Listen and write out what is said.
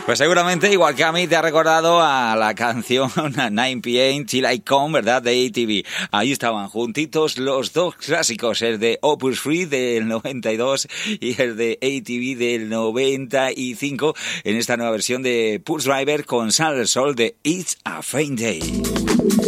Pues seguramente, igual que a mí, te ha recordado a la canción 9 p.m. Till I Come, ¿verdad? De ATV. Ahí estaban juntitos los dos clásicos, el de Opus Free del 92 y el de ATV del 95, en esta nueva versión de Pulse Driver con Sal del Sol de It's a Fine Day.